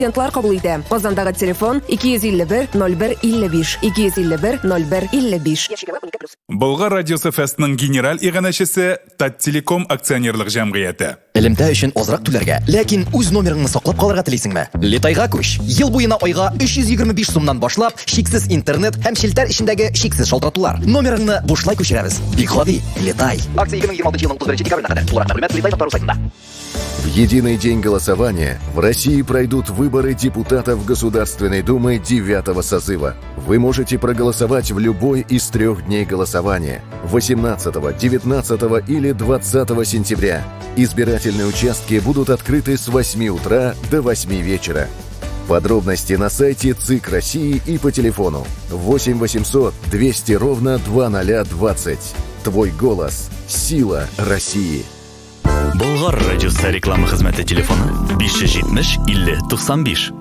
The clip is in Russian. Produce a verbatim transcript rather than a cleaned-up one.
Клиентлар кабул итә. Казандагы телефон ике йөз илле бер ноль бер илле биш, ике йөз илле бер ноль бер илле биш. Болгар радиосы фестның генераль иганәчесе Таттелеком акционерлык җәмгыяте. Элемтә өчен азрак түләргә, ләкин үз номерыңны саклап калырга телисеңме? Летайга күч. Ел буена айга өч йөз егерме биш сумнан башлап, шиксез интернет һәм шелтәр эчендәге шиксез шалтыратулар. Номерыңны бушлай күчерәбез. Бик гади, Летай. Акция ике мең егерме алтынчы елның утыз беренче декабрена кадәр. Тулырак мәгълүмат летай точка ру сайтында. В единый день голосования в России пройдут выборы депутатов Государственной Думы девятого созыва. Вы можете проголосовать в любой из трех дней голосования – восемнадцатого, девятнадцатого или двадцатого сентября. Избирательные участки будут открыты с восьми утра до восьми вечера. Подробности на сайте ЦИК России и по телефону восемь восемьсот двести ровно двадцать двадцать. Твой голос – сила России. Болгар радиосы реклама хезмәте телефоны биш йөз җитмеш илле туксан биш.